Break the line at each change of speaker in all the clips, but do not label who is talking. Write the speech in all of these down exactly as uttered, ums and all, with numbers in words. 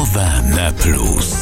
Urbana Plus.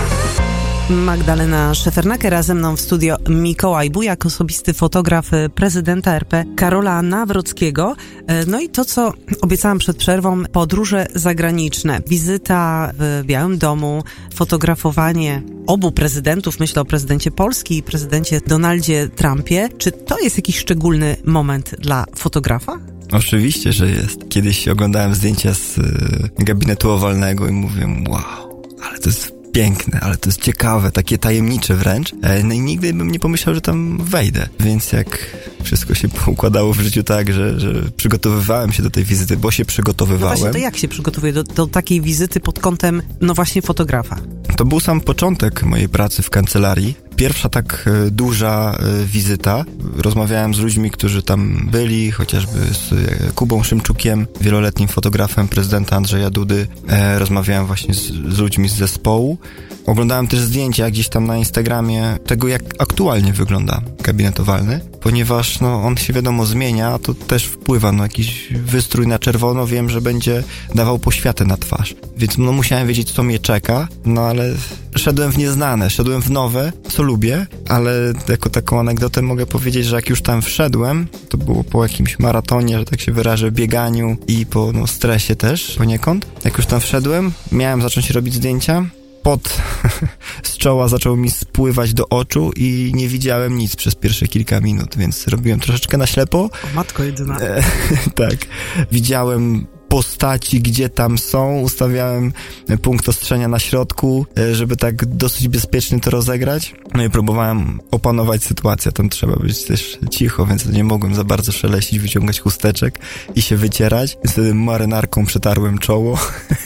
Magdalena Szefernaker, a ze mną w studio Mikołaj Bujak, osobisty fotograf prezydenta R P Karola Nawrockiego. No i to, co obiecałam przed przerwą, podróże zagraniczne, wizyta w Białym Domu, fotografowanie obu prezydentów, myślę o prezydencie Polski i prezydencie Donaldzie Trumpie. Czy to jest jakiś szczególny moment dla fotografa?
Oczywiście, że jest. Kiedyś oglądałem zdjęcia z y, gabinetu owalnego i mówię, wow, ale to jest piękne, ale to jest ciekawe, takie tajemnicze wręcz. E, no i nigdy bym nie pomyślał, że tam wejdę. Więc jak wszystko się układało w życiu tak, że, że przygotowywałem się do tej wizyty, bo się przygotowywałem.
No właśnie, to jak się przygotowuje do, do takiej wizyty pod kątem, no właśnie, fotografa?
To był sam początek mojej pracy w kancelarii. Pierwsza tak e, duża e, wizyta. Rozmawiałem z ludźmi, którzy tam byli, chociażby z e, Kubą Szymczukiem, wieloletnim fotografem prezydenta Andrzeja Dudy. E, rozmawiałem właśnie z, z ludźmi z zespołu. Oglądałem też zdjęcia gdzieś tam na Instagramie tego, jak aktualnie wygląda gabinet owalny, ponieważ no, on się wiadomo zmienia, a to też wpływa na jakiś wystrój na czerwono. Wiem, że będzie dawał poświatę na twarz. Więc no, musiałem wiedzieć, co mnie czeka, no ale szedłem w nieznane, szedłem w nowe, co lubię, ale jako taką anegdotę mogę powiedzieć, że jak już tam wszedłem, to było po jakimś maratonie, że tak się wyrażę, bieganiu i po no, stresie też poniekąd. Jak już tam wszedłem, miałem zacząć robić zdjęcia, pot z czoła zaczął mi spływać do oczu i nie widziałem nic przez pierwsze kilka minut, więc robiłem troszeczkę na ślepo.
O, matko jedyna.
E, tak. Widziałem postaci, gdzie tam są, ustawiałem punkt ostrzenia na środku, żeby tak dosyć bezpiecznie to rozegrać. No i próbowałem opanować sytuację, tam trzeba być też cicho, więc nie mogłem za bardzo szeleścić, wyciągać chusteczek i się wycierać. Więc wtedy marynarką przetarłem czoło.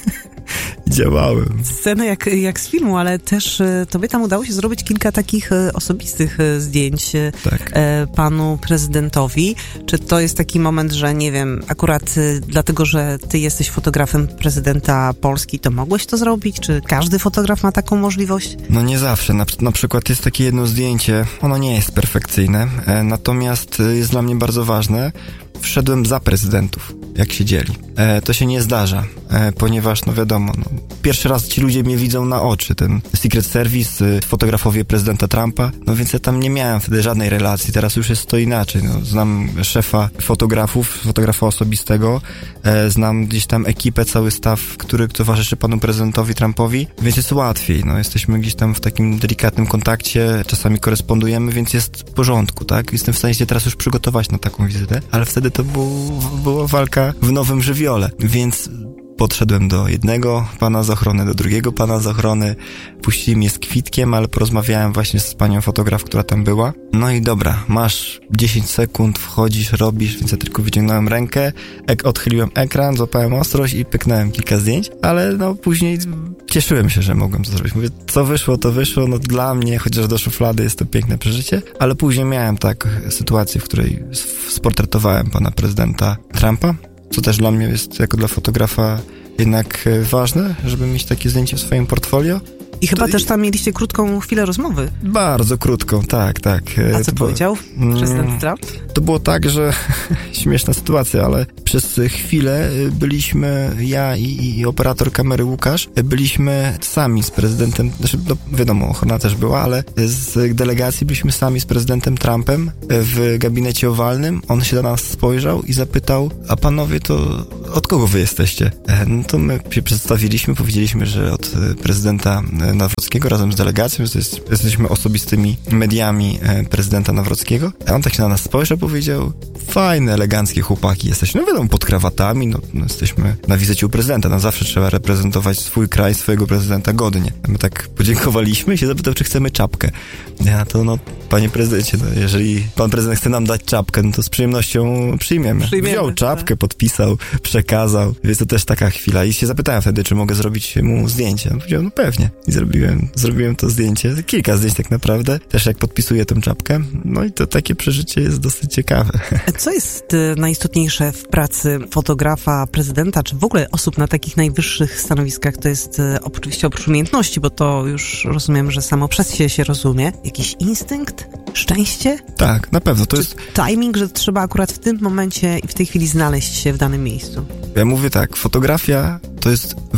Działałem.
Sceny jak, jak z filmu, ale też e, tobie tam udało się zrobić kilka takich e, osobistych e, zdjęć
tak.
e, panu prezydentowi. Czy to jest taki moment, że nie wiem, akurat e, dlatego, że ty jesteś fotografem prezydenta Polski, to mogłeś to zrobić? Czy każdy fotograf ma taką możliwość?
No nie zawsze. Na, na przykład jest takie jedno zdjęcie, ono nie jest perfekcyjne, e, natomiast jest dla mnie bardzo ważne. Wszedłem za prezydentów, jak siedzieli. E, to się nie zdarza, e, ponieważ, no wiadomo, no, pierwszy raz ci ludzie mnie widzą na oczy, ten Secret Service, y, fotografowie prezydenta Trumpa, no więc ja tam nie miałem wtedy żadnej relacji, teraz już jest to inaczej, no, znam szefa fotografów, fotografa osobistego, e, znam gdzieś tam ekipę, cały staff, który towarzyszy panu prezydentowi Trumpowi, więc jest łatwiej, no, jesteśmy gdzieś tam w takim delikatnym kontakcie, czasami korespondujemy, więc jest w porządku, tak, jestem w stanie się teraz już przygotować na taką wizytę, ale wtedy to był, była walka w nowym żywiole, więc podszedłem do jednego pana z ochrony, do drugiego pana z ochrony, puścili mnie z kwitkiem, ale porozmawiałem właśnie z panią fotograf, która tam była. No i dobra, masz dziesięć sekund, wchodzisz, robisz, więc ja tylko wyciągnąłem rękę, ek- odchyliłem ekran, złapałem ostrość i pyknąłem kilka zdjęć, ale no później cieszyłem się, że mogłem to zrobić. Mówię, co wyszło, to wyszło, no dla mnie, chociaż do szuflady jest to piękne przeżycie, ale później miałem tak sytuację, w której sportretowałem pana prezydenta Trumpa, co też dla mnie jest jako dla fotografa jednak ważne, żeby mieć takie zdjęcie w swoim portfolio.
I chyba
to
też tam mieliście krótką chwilę rozmowy.
Bardzo krótką, tak, tak.
A co
to
powiedział
było,
prezydent Trump?
To było tak, że śmieszna sytuacja, ale przez chwilę byliśmy, ja i, i operator kamery Łukasz, byliśmy sami z prezydentem, znaczy, no wiadomo, ochrona też była, ale z delegacji byliśmy sami z prezydentem Trumpem w gabinecie owalnym. On się do nas spojrzał i zapytał, a panowie, to od kogo wy jesteście? No to my się przedstawiliśmy, powiedzieliśmy, że od prezydenta Nawrockiego razem z delegacją, że jest, jesteśmy osobistymi mediami prezydenta Nawrockiego. A on tak się na nas spojrzał, powiedział, fajne, eleganckie chłopaki jesteśmy. No wiadomo, pod krawatami, no, no jesteśmy na wizycie u prezydenta. No zawsze trzeba reprezentować swój kraj, swojego prezydenta godnie. My tak podziękowaliśmy i się zapytał, czy chcemy czapkę. Ja to no, panie prezydencie, no, jeżeli pan prezydent chce nam dać czapkę, no to z przyjemnością przyjmiemy.
Przyjmiemy,
Wziął czapkę,
tak.
Podpisał, przekazał, więc to też taka chwila. I się zapytałem wtedy, czy mogę zrobić mu zdjęcie. On powiedział, no pewnie. I zrobiłem, zrobiłem to zdjęcie. Kilka zdjęć tak naprawdę. Też jak podpisuję tą czapkę. No i to takie przeżycie jest dosyć ciekawe.
Co jest y, najistotniejsze w pracy fotografa, prezydenta, czy w ogóle osób na takich najwyższych stanowiskach? To jest y, oczywiście oprócz umiejętności, bo to już rozumiem, że samo przez się się rozumie. Jakiś instynkt? Szczęście?
Tak, na pewno. To
czy
jest
timing, że trzeba akurat w tym momencie i w tej chwili znaleźć się w danym miejscu?
Ja mówię tak, fotografia to jest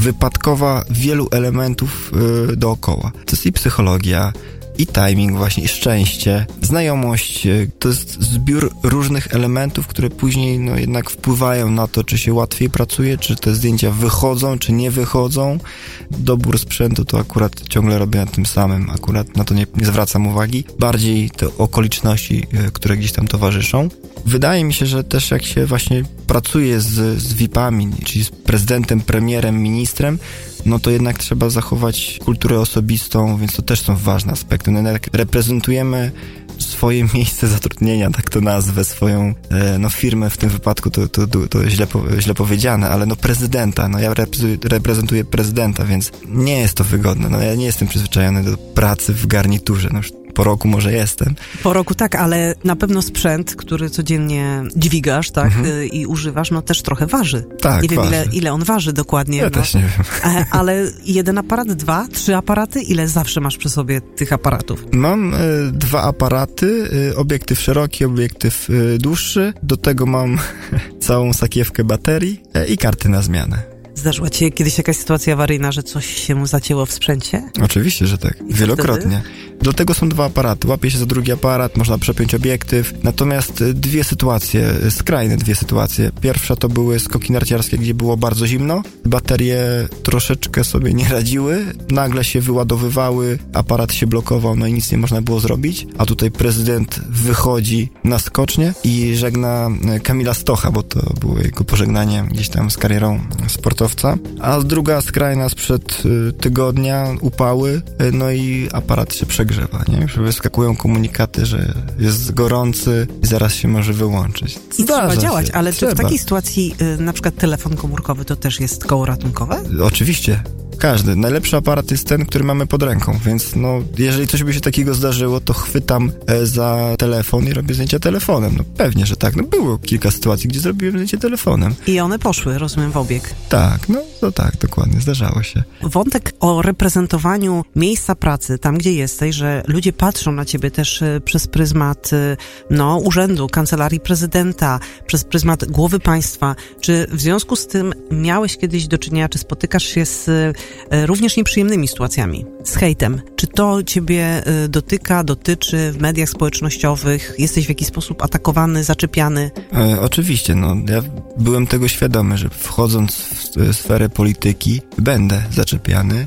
wypadkowa wielu elementów y, dookoła. To jest i psychologia, i timing właśnie, i szczęście, znajomość. To jest zbiór różnych elementów, które później no jednak wpływają na to, czy się łatwiej pracuje, czy te zdjęcia wychodzą, czy nie wychodzą. Dobór sprzętu to akurat ciągle robię na tym samym, akurat na to nie, nie zwracam uwagi. Bardziej te okoliczności, które gdzieś tam towarzyszą. Wydaje mi się, że też jak się właśnie pracuje z, z V I P-ami, czyli z prezydentem, premierem, ministrem, no to jednak trzeba zachować kulturę osobistą, więc to też są ważne aspekty. No jednak reprezentujemy swoje miejsce zatrudnienia, tak to nazwę, swoją e, no firmę w tym wypadku, to, to, to, to źle, źle powiedziane, ale no prezydenta, no ja reprezentuję prezydenta, więc nie jest to wygodne. No ja nie jestem przyzwyczajony do pracy w garniturze, no już po roku może jestem.
Po roku tak, ale na pewno sprzęt, który codziennie dźwigasz, tak, mhm. i używasz, no też trochę waży.
Tak,
nie wiem,
waży.
ile, ile on waży dokładnie.
Ja
no.
też nie wiem.
Ale jeden aparat, dwa, trzy aparaty? Ile zawsze masz przy sobie tych aparatów?
Mam y, dwa aparaty, y, obiektyw szeroki, obiektyw y, dłuższy. Do tego mam całą sakiewkę baterii y, i karty na zmianę.
Zdarzyła ci się kiedyś jakaś sytuacja awaryjna, że coś się zacięło w sprzęcie?
Oczywiście, że tak.
I
wielokrotnie. Do tego są dwa aparaty. Łapie się za drugi aparat, można przepiąć obiektyw. Natomiast dwie sytuacje, skrajne dwie sytuacje. Pierwsza to były skoki narciarskie, gdzie było bardzo zimno. Baterie troszeczkę sobie nie radziły. Nagle się wyładowywały, aparat się blokował, no i nic nie można było zrobić. A tutaj prezydent wychodzi na skocznie i żegna Kamila Stocha, bo to było jego pożegnanie gdzieś tam z karierą sportową. A druga skrajna sprzed y, tygodnia, upały, y, no i aparat się przegrzewa, nie? Już wyskakują komunikaty, że jest gorący i zaraz się może wyłączyć.
I
Zdarza
trzeba działać,
się,
ale
trzeba.
czy w takiej sytuacji y, na przykład telefon komórkowy to też jest koło ratunkowe?
Oczywiście. Każdy. Najlepszy aparat jest ten, który mamy pod ręką, więc no, jeżeli coś by się takiego zdarzyło, to chwytam e, za telefon i robię zdjęcia telefonem. No pewnie, że tak. No było kilka sytuacji, gdzie zrobiłem zdjęcie telefonem.
I one poszły, rozumiem, w obieg.
Tak, no to tak, dokładnie, zdarzało się.
Wątek o reprezentowaniu miejsca pracy, tam gdzie jesteś, że ludzie patrzą na ciebie też y, przez pryzmat y, no, urzędu, kancelarii prezydenta, przez pryzmat głowy państwa. Czy w związku z tym miałeś kiedyś do czynienia, czy spotykasz się z y, również nieprzyjemnymi sytuacjami, z hejtem? Czy to ciebie y, dotyka, dotyczy w mediach społecznościowych? Jesteś w jakiś sposób atakowany, zaczepiany?
E, oczywiście, no ja byłem tego świadomy, że wchodząc w sferę polityki będę zaczepiany.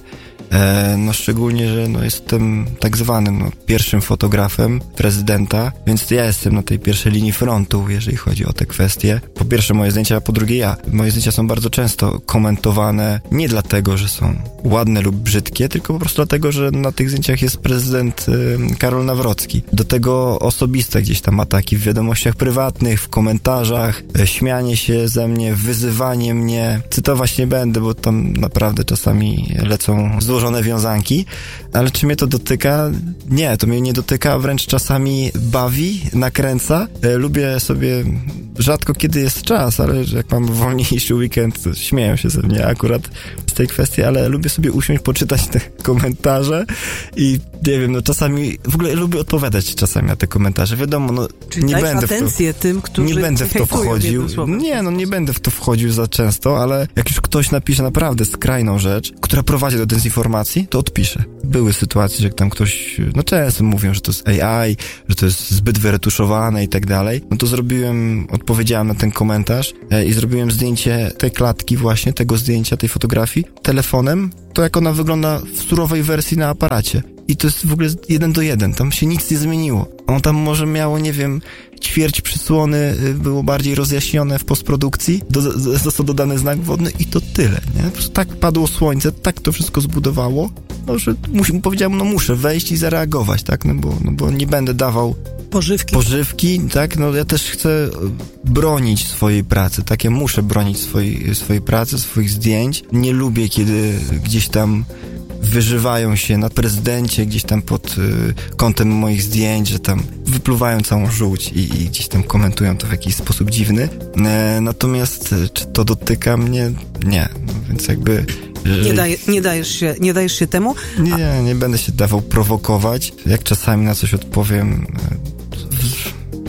E, no szczególnie, że no jestem tak zwanym no, pierwszym fotografem prezydenta, więc ja jestem na tej pierwszej linii frontu, jeżeli chodzi o te kwestie. Po pierwsze moje zdjęcia, a po drugie ja. Moje zdjęcia są bardzo często komentowane nie dlatego, że są ładne lub brzydkie, tylko po prostu dlatego, że na tych zdjęciach jest prezydent y, Karol Nawrocki. Do tego osobiste gdzieś tam ataki w wiadomościach prywatnych, w komentarzach, y, śmianie się ze mnie, wyzywanie mnie. Cytować nie będę, bo tam naprawdę czasami lecą złożone wiązanki, ale czy mnie to dotyka? Nie, to mnie nie dotyka, wręcz czasami bawi, nakręca. E, lubię sobie, rzadko kiedy jest czas, ale jak mam wolniejszy weekend, to śmieją się ze mnie akurat z tej kwestii, ale lubię sobie usiąść, poczytać te komentarze i nie wiem, no czasami, w ogóle lubię odpowiadać czasami na te komentarze. Wiadomo, no
Czyli
nie będę
atencję
w to,
tym, którzy
nie będę w to wchodził. Nie, no nie będę w to wchodził za często, ale jak już ktoś napisze naprawdę skrajną rzecz, która prowadzi do dezinformacji, to odpiszę. Były sytuacje, że tam ktoś, no często mówią, że to jest A I, że to jest zbyt wyretuszowane i tak dalej. No to zrobiłem, odpowiedziałem na ten komentarz e, i zrobiłem zdjęcie tej klatki właśnie, tego zdjęcia, tej fotografii telefonem, to jak ona wygląda w surowej wersji na aparacie. I to jest w ogóle jeden do jeden, tam się nic nie zmieniło. On tam może miało, nie wiem, ćwierć przysłony, było bardziej rozjaśnione w postprodukcji, do, został dodany znak wodny i to tyle, nie? Po prostu tak padło słońce, tak to wszystko zbudowało, no, że musi, powiedziałem, no muszę wejść i zareagować, tak, no bo, no bo nie będę dawał
pożywki.
pożywki, tak, no ja też chcę bronić swojej pracy, tak, ja muszę bronić swojej, swojej pracy, swoich zdjęć, nie lubię, kiedy gdzieś tam wyżywają się na prezydencie gdzieś tam pod y, kątem moich zdjęć, że tam wypluwają całą żółć i, i gdzieś tam komentują to w jakiś sposób dziwny. E, natomiast e, czy to dotyka mnie? Nie. No, więc jakby...
Nie, daje, nie, dajesz się, nie dajesz się temu?
A... Nie, nie będę się dawał prowokować. Jak czasami na coś odpowiem... E,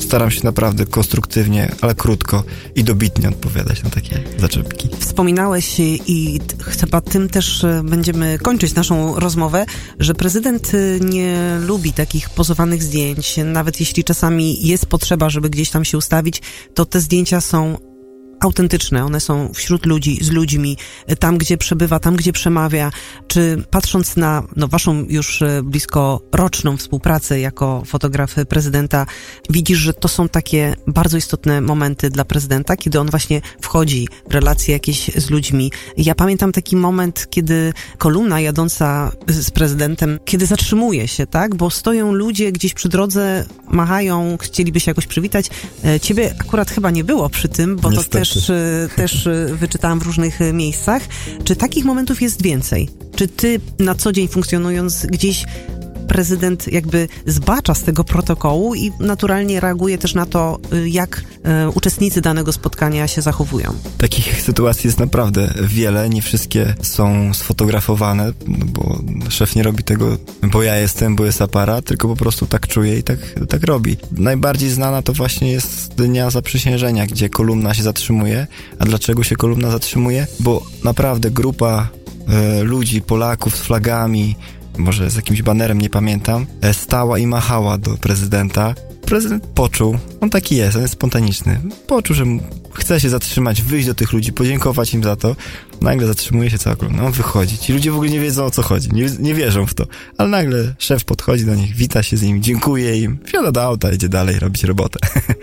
Staram się naprawdę konstruktywnie, ale krótko i dobitnie odpowiadać na takie zaczepki.
Wspominałeś i chyba tym też będziemy kończyć naszą rozmowę, że prezydent nie lubi takich pozowanych zdjęć. Nawet jeśli czasami jest potrzeba, żeby gdzieś tam się ustawić, to te zdjęcia są autentyczne, one są wśród ludzi, z ludźmi, tam gdzie przebywa, tam gdzie przemawia. Czy patrząc na no, waszą już blisko roczną współpracę jako fotograf prezydenta, widzisz, że to są takie bardzo istotne momenty dla prezydenta, kiedy on właśnie wchodzi w relacje jakieś z ludźmi. Ja pamiętam taki moment, kiedy kolumna jadąca z prezydentem, kiedy zatrzymuje się, tak? Bo stoją ludzie gdzieś przy drodze, machają, chcieliby się jakoś przywitać. Ciebie akurat chyba nie było przy tym, bo Niestety. to też Też, też wyczytałam w różnych miejscach. Czy takich momentów jest więcej? Czy ty na co dzień funkcjonując gdzieś prezydent jakby zbacza z tego protokołu i naturalnie reaguje też na to, jak e, uczestnicy danego spotkania się zachowują?
Takich sytuacji jest naprawdę wiele, nie wszystkie są sfotografowane, no bo szef nie robi tego, bo ja jestem, bo jest aparat, tylko po prostu tak czuje i tak, tak robi. Najbardziej znana to właśnie jest Dnia Zaprzysiężenia, gdzie kolumna się zatrzymuje. A dlaczego się kolumna zatrzymuje? Bo naprawdę grupa e, ludzi, Polaków z flagami, może z jakimś banerem, nie pamiętam, stała i machała do prezydenta. Prezydent poczuł, on taki jest, on jest spontaniczny, poczuł, że chce się zatrzymać, wyjść do tych ludzi, podziękować im za to. Nagle zatrzymuje się cała kolumna, on wychodzi. Ci ludzie w ogóle nie wiedzą, o co chodzi, nie, nie wierzą w to. Ale nagle szef podchodzi do nich, wita się z nimi, dziękuję im, wsiada do auta, idzie dalej robić robotę.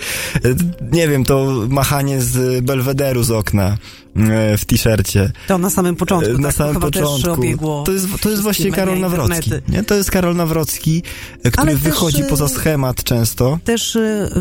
Nie wiem, to machanie z belwederu z okna w t-shircie.
To na samym początku.
Na
tak,
samym
chyba
początku.
Też obiegło
to jest, to jest właśnie Karol Nawrocki. Nie? To jest Karol Nawrocki, który
Ale
wychodzi
też,
poza schemat często.
Też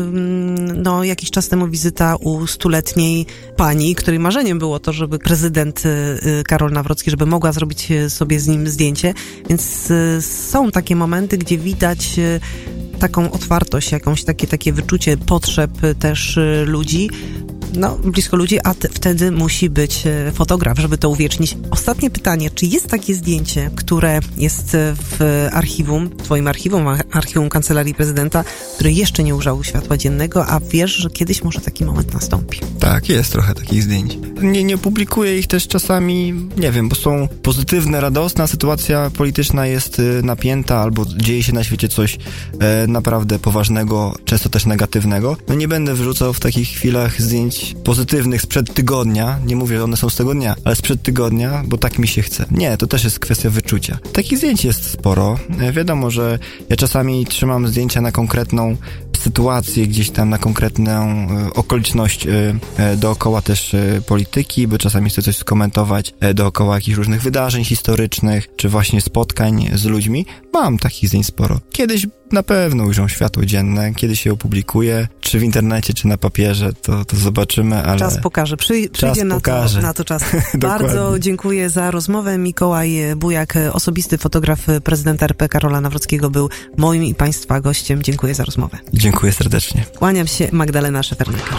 no, jakiś czas temu wizyta u stuletniej pani, której marzeniem było to, żeby prezydent Karol Nawrocki, żeby mogła zrobić sobie z nim zdjęcie. Więc są takie momenty, gdzie widać taką otwartość, jakąś takie, takie wyczucie potrzeb też ludzi. No, blisko ludzi, a te, wtedy musi być fotograf, żeby to uwiecznić. Ostatnie pytanie, czy jest takie zdjęcie, które jest w archiwum, w twoim archiwum, archiwum Kancelarii Prezydenta, które jeszcze nie ujrzało światła dziennego, a wiesz, że kiedyś może taki moment nastąpi?
Tak, jest trochę takich zdjęć. Nie, nie publikuję ich też czasami, nie wiem, bo są pozytywne, radosne, a sytuacja polityczna jest napięta, albo dzieje się na świecie coś e, naprawdę poważnego, często też negatywnego. No nie będę wyrzucał w takich chwilach zdjęć pozytywnych sprzed tygodnia, nie mówię, że one są z tego dnia, ale sprzed tygodnia, bo tak mi się chce. Nie, to też jest kwestia wyczucia. Takich zdjęć jest sporo. Wiadomo, że ja czasami trzymam zdjęcia na konkretną sytuację, gdzieś tam na konkretną y, okoliczność y, y, dookoła też y, polityki, bo czasami chcę coś skomentować y, dookoła jakichś różnych wydarzeń historycznych, czy właśnie spotkań z ludźmi. Mam takich zdjęć sporo. Kiedyś na pewno ujrzą światło dzienne, kiedy się opublikuje, czy w internecie, czy na papierze, to, to zobaczymy, ale...
Czas pokaże. Przy, przyjdzie
czas
na,
pokaże.
To, na to czas. Bardzo dziękuję za rozmowę. Mikołaj Bujak, osobisty fotograf prezydenta R P Karola Nawrockiego, był moim i państwa gościem. Dziękuję za rozmowę.
Dziękuję serdecznie.
Kłaniam się, Magdalena Szefernak.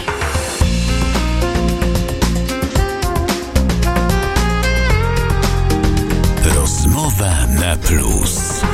Rozmowa na plus.